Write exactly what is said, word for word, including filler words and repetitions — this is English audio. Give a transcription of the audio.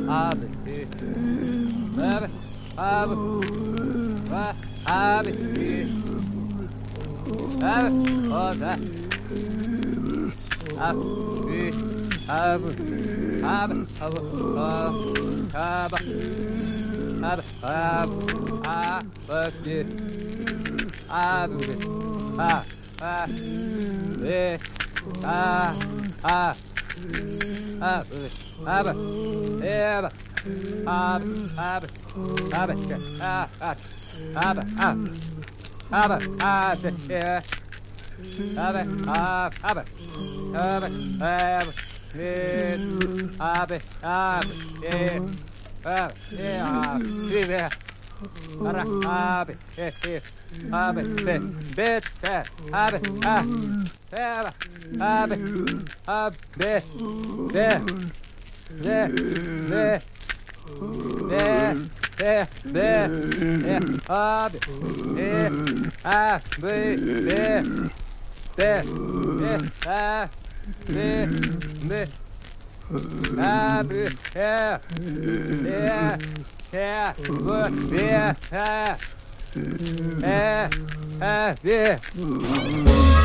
Abi. Abi. Abi. Abi. Abi. Oda. Abi. Abi. Abi. Abi. Abi. Abi. Abi. Abi. Ah. Ah. Eh. Ah. Ah. Ah. Abi. Eh. Abi. Abi. Abi. Ah. Ah. Abi. Ah. Abi. Ah. Yeah. Abi. Ah. Abi. Abi. Abi. Eh. Abi. Abi. Eh. Abi. Eh. Abi. Eh. Ara. Abi. Eh. Eh. Abi. Be. Bet. Eh. Abi. Ah. Abi. Abi. Abi. Be. Be. Be. Be. Be. Be. Be. Eh. Abi. Eh. Ah. Be. Be. Be. Eh. Ah. Be. Be. Abi. Eh. Eh. Eh. Be. Eh. Eh. Eh. Be.